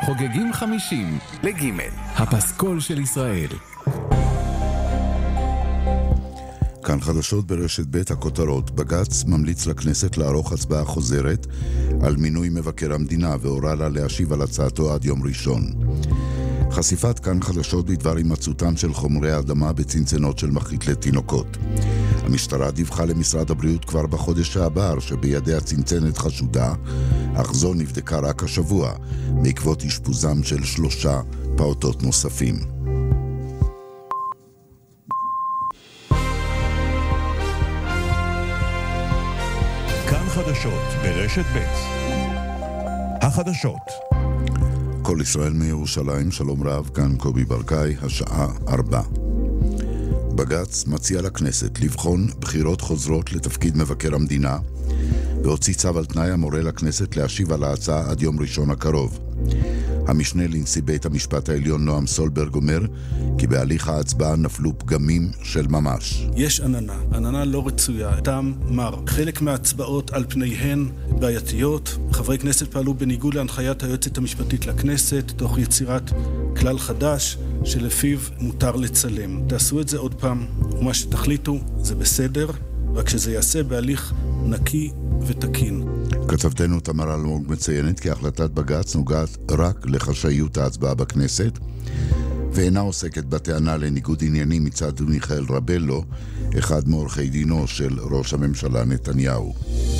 חוגגים 50 לג' הפסקול של ישראל. כאן חדשות ברשת ב' הכותרות. בג"ץ ממליץ לכנסת לערוך הצבעה חוזרת על מינוי מבקר המדינה והורה לה להשיב על הצעתו עד יום ראשון. חשיפת כאן חדשות בדבר הימצאותם של חומרי האדמה בצנצנות של מחית לתינוקות. המשטרה דיווחה למשרד הבריאות כבר בחודש שעבר שבידי הצנצנת חשודה, אך זו נבדקה רק השבוע בעקבות אשפוזם של 3 פעוטות נוספים. כאן חדשות ברשת ב' החדשות. כל ישראל מירושלים, שלום רב, כאן קובי ברקאי, השעה 4. בג"ץ מציע לכנסת לבחון בחירות חוזרות לתפקיד מבקר המדינה, והוציא צו על תנאי המורה לכנסת להשיב על ההצעה עד יום ראשון הקרוב. המשנה לנשיא בית המשפט העליון נועם סולברג אומר כי בהליך ההצבעה נפלו פגמים של ממש. יש עננה לא רצויה, טעם מר. חלק מההצבעות על פניהן בעייתיות. חברי כנסת פעלו בניגוד להנחיית היועצת המשפטית לכנסת, תוך יצירת כלל חדש שלפיו מותר לצלם. תעשו את זה עוד פעם, ומה שתחליטו זה בסדר, רק שזה יעשה בהליך נקי ותקין. כתבתנו תמר אלמוג מציינת כי החלטת בג"ץ נוגעת רק לחשאיות ההצבעה בכנסת, ואינה עוסקת בטענה לניגוד עניינים מצד מיכאל רבלו, אחד מעורכי דינו של ראש הממשלה נתניהו.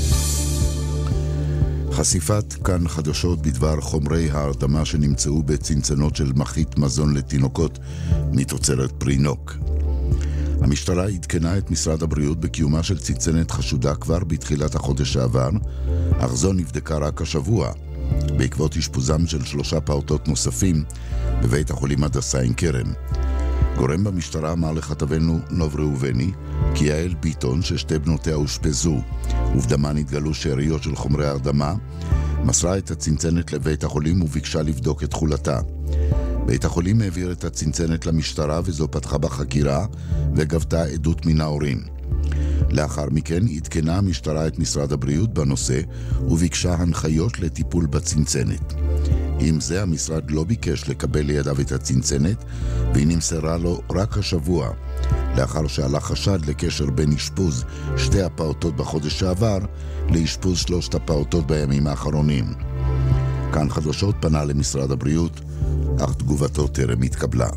חשיפת כאן חדשות בדבר חומרי ההרדמה שנמצאו בצנצנות של מחית מזון לתינוקות מתוצרת פרינוק. המשטרה עדכנה את משרד הבריאות בקיומה של צנצנת חשודה כבר בתחילת החודש שעבר, אך זו נבדקה רק השבוע, בעקבות אשפוזם של 3 פעוטות נוספים בבית החולים הדסה עין כרם. גורם במשטרה אמר לכתבנו נוב ראובני כי יעל ביטון, ששתי בנותיה אושפזו ובדמן התגלו שאריות של חומרי הרדמה, מסרה את הצנצנת לבית החולים וביקשה לבדוק את תכולתה. בית החולים העביר את הצנצנת למשטרה וזו פתחה בחקירה וגבתה עדות מן ההורים. לאחר מכן עדכנה המשטרה את משרד הבריאות בנושא וביקשה הנחיות לטיפול בצנצנת. עם זה המשרד לא ביקש לקבל לידיו את הצנצנת, והיא נמסרה לו רק השבוע, לאחר שעלה חשד לקשר בין אשפוז 2 הפעוטות בחודש שעבר לאשפוז 3 הפעוטות בימים האחרונים. כאן חדשות פנה למשרד הבריאות, אך תגובתו טרם התקבלה.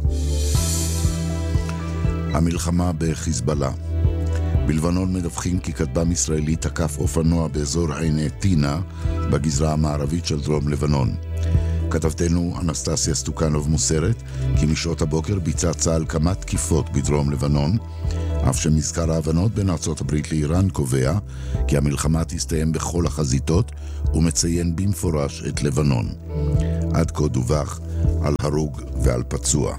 המלחמה בחיזבאללה. בלבנון מדווחים כי כטב"ם ישראלי תקף אופנוע באזור עין טינה בגזרה המערבית של דרום לבנון. כתבתנו אנסטסיה סטוקנוב מוסרת כי משעות הבוקר ביצע צה"ל כמה תקיפות בדרום לבנון, אף שמזכר ההבנות בין ארצות הברית לאיראן קובע כי המלחמה תסתיים בכל החזיתות ומציין במפורש את לבנון. עד כה דווח על הרוג ועל פצוע.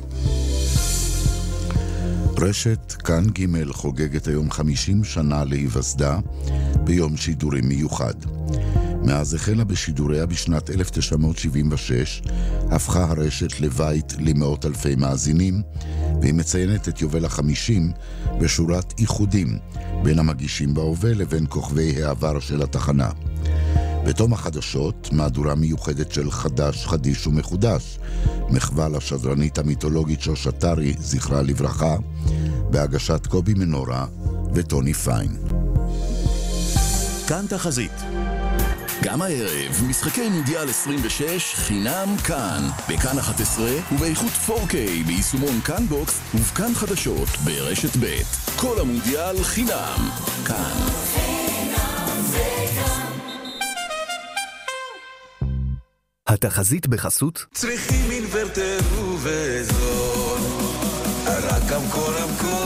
רשת כאן ג' חוגגת היום 50 שנה להיווסדה ביום שידורים מיוחד. מאז החלה בשידוריה בשנת 1976, הפכה הרשת לבית למאות אלפי מאזינים, והיא מציינת את יובל ה-50 בשורת איחודים בין המגישים בהווה לבין כוכבי העבר של התחנה. בתום החדשות, מהדורה מיוחדת של חדש, חדיש ומחודש, מחווה לשדרנית המיתולוגית שוש אתרי, זכרה לברכה, בהגשת קובי מנורה וטוני פיין. כאן תחזית. גם הערב, משחקי מונדיאל 26 חינם כאן, בכאן 11 ובאיכות 4K ביישומון כאן בוקס ובכאן חדשות ברשת ב'. כל המונדיאל חינם כאן. התחזית בחסות צריכים אינוורטר ובזול, רק המקור.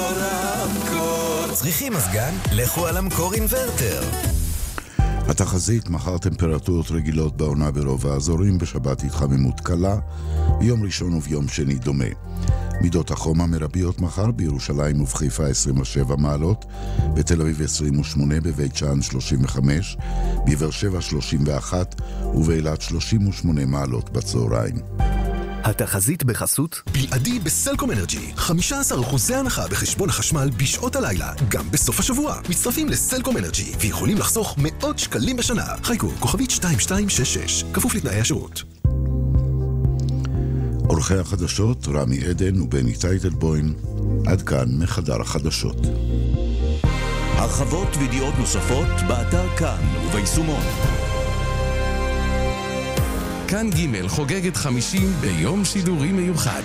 צריכים מזגן? לכו על המקור אינוורטר. התחזית, מחר טמפרטורות רגילות בעונה ברוב האזורים, בשבת התחממות קלה, ביום ראשון וביום שני דומה. מידות החום המרביות מחר בירושלים ובחיפה 27 מעלות, בתל אביב 28, בבית שאן 35, בבאר שבע 31 ובאילת 38 מעלות בצהריים. התחזית בחסות בלעדי בסלקום אנרג'י, 15% הנחה בחשבון החשמל בשעות הלילה, גם בסוף השבוע. מצטרפים לסלקום אנרג'י ויכולים לחסוך מאות שקלים בשנה. חיכו, כוכבית 2266, כפוף לתנאי השירות. עורכי החדשות רמי עדן ובני טייטלבוים. עד כאן מחדר החדשות. הרחבות וידיעות נוספות באתר כאן וביישומון. כאן ג' חוגגת 50 ביום שידורי מיוחד.